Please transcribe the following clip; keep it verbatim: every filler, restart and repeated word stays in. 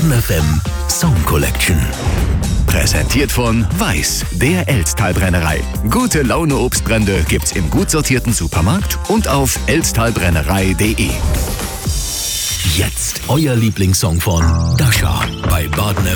Baden F M Song Collection. Präsentiert von Weiß, der Elsttalbrennerei. Gute Laune Obstbrände gibt's im gut sortierten Supermarkt und auf elsttalbrennerei punkt de. Jetzt euer Lieblingssong von Dasha bei Baden F M.